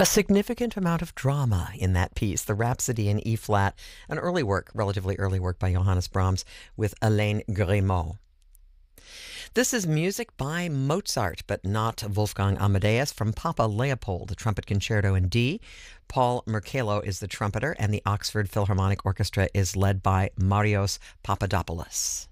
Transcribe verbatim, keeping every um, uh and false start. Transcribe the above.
A significant amount of drama in that piece, the Rhapsody in E flat, an early work, relatively early work by Johannes Brahms with Alain Grimaud. This is music by Mozart, but not Wolfgang Amadeus, from Papa Leopold, the trumpet concerto in D. Paul Merkello is the trumpeter, and the Oxford Philharmonic Orchestra is led by Marios Papadopoulos.